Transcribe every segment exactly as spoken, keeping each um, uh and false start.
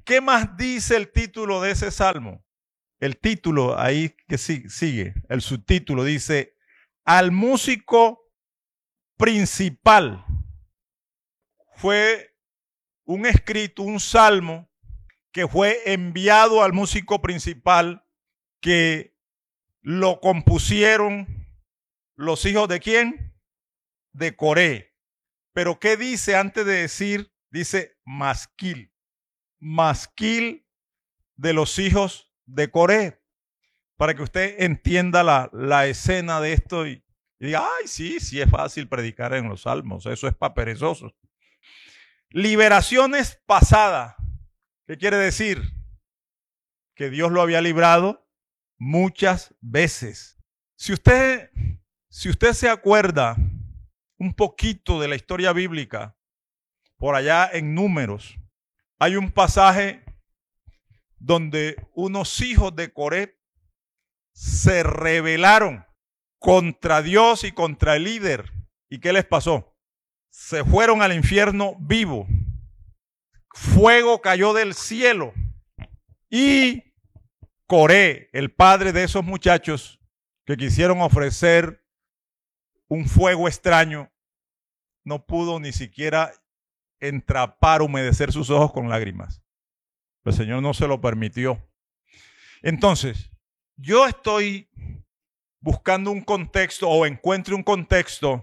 ¿Qué más dice el título de ese salmo? El título ahí que sigue, el subtítulo dice, al músico principal. Fue un escrito, un salmo que fue enviado al músico principal, que lo compusieron los hijos de ¿quién? De Coré. Pero ¿qué dice antes de decir? Dice masquil. Masquil de los hijos de Coré. Para que usted entienda la, la escena de esto y, y diga, ay, sí, sí es fácil predicar en los salmos, eso es para perezosos. Liberaciones pasadas. ¿Qué quiere decir? Que Dios lo había librado muchas veces. Si usted, si usted se acuerda un poquito de la historia bíblica, por allá en Números, hay un pasaje donde unos hijos de Coré se rebelaron contra Dios y contra el líder. ¿Y qué les pasó? Se fueron al infierno vivo. Fuego cayó del cielo. Y Coré, el padre de esos muchachos que quisieron ofrecer un fuego extraño, no pudo ni siquiera entrapar, humedecer sus ojos con lágrimas. El Señor no se lo permitió. Entonces, yo estoy buscando un contexto o encuentro un contexto.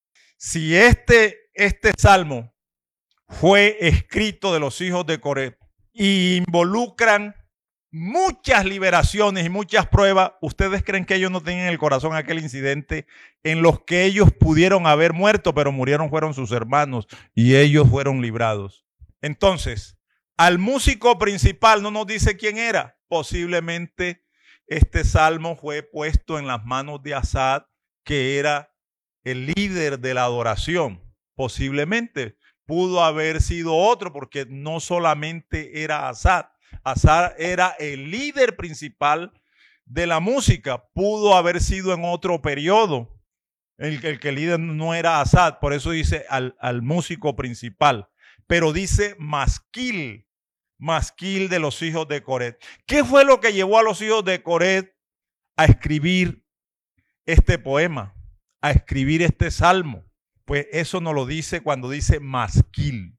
Si este, este salmo fue escrito de los hijos de Coré y involucran muchas liberaciones y muchas pruebas, ¿ustedes creen que ellos no tenían en el corazón aquel incidente en los que ellos pudieron haber muerto, pero murieron fueron sus hermanos y ellos fueron librados? Entonces, al músico principal no nos dice quién era. Posiblemente este salmo fue puesto en las manos de Asaf, que era el líder de la adoración. Posiblemente pudo haber sido otro, porque no solamente era Asaf. Asaf era el líder principal de la música. Pudo haber sido en otro periodo el, el que el líder no era Asaf. Por eso dice al, al músico principal. Pero dice masquil. Masquil de los hijos de Coré. ¿Qué fue lo que llevó a los hijos de Coré a escribir este poema, a escribir este salmo? Pues eso nos lo dice cuando dice masquil.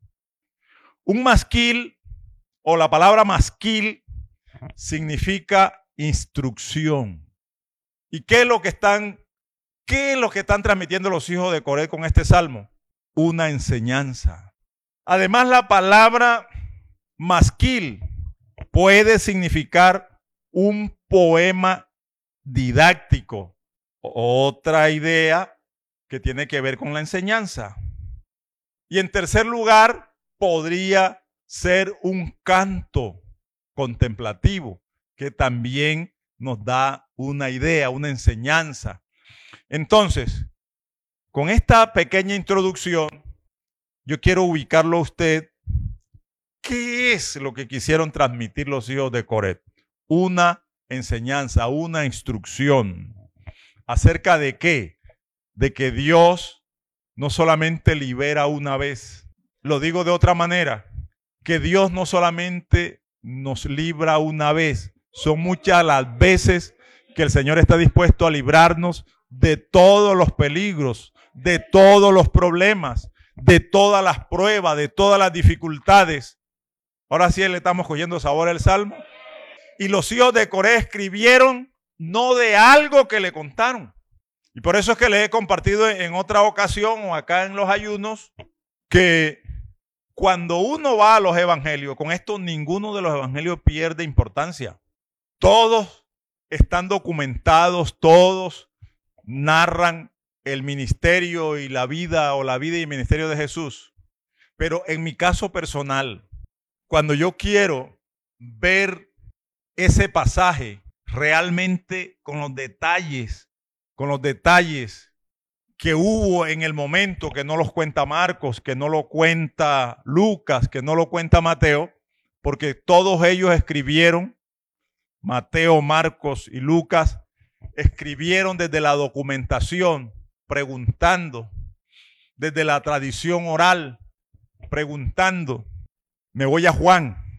Un masquil, o la palabra masquil, significa instrucción. ¿Y qué es lo que están, qué es lo que están transmitiendo los hijos de Coré con este salmo? Una enseñanza. Además, la palabra masquil puede significar un poema didáctico. Otra idea que tiene que ver con la enseñanza. Y en tercer lugar, podría ser un canto contemplativo que también nos da una idea, una enseñanza. Entonces, con esta pequeña introducción, yo quiero ubicarlo a usted. ¿Qué es lo que quisieron transmitir los hijos de Coré? Una enseñanza, una instrucción. ¿Acerca de qué? De que Dios no solamente libera una vez. Lo digo de otra manera, que Dios no solamente nos libra una vez. Son muchas las veces que el Señor está dispuesto a librarnos de todos los peligros, de todos los problemas, de todas las pruebas, de todas las dificultades. Ahora sí le estamos cogiendo sabor al salmo. Y los hijos de Coré escribieron no de algo que le contaron. Y por eso es que les he compartido en otra ocasión o acá en los ayunos que cuando uno va a los evangelios, con esto ninguno de los evangelios pierde importancia. Todos están documentados, todos narran el ministerio y la vida o la vida y el ministerio de Jesús. Pero en mi caso personal, cuando yo quiero ver ese pasaje realmente con los detalles, con los detalles que hubo en el momento, que no los cuenta Marcos, que no lo cuenta Lucas, que no lo cuenta Mateo, porque todos ellos escribieron, Mateo, Marcos y Lucas, escribieron desde la documentación, preguntando, desde la tradición oral, preguntando. Me voy a Juan.